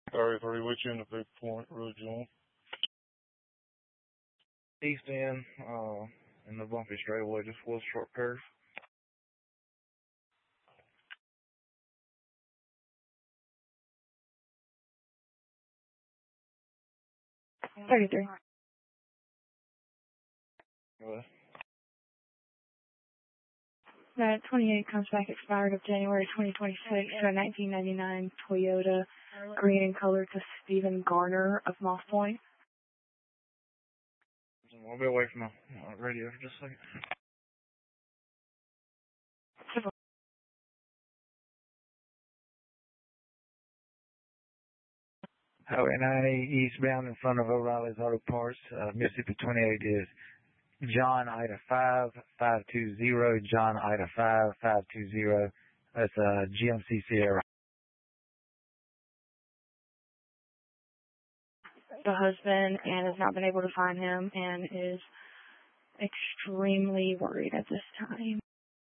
33 with you in the Big Point, Road June. East end, in the bumpy straightaway, just was short curve. $33. What? That 28 comes back expired of January 2026 to a 1999 Toyota green in color to Stephen Garner of Moss Point. I'll be away from the radio for just a second. Highway 90 eastbound in front of O'Reilly's Auto Parts, Mississippi 28 is John Ida 5520, John Ida 5520. That's GMC Sierra. The husband and has not been able to find him and is extremely worried at this time.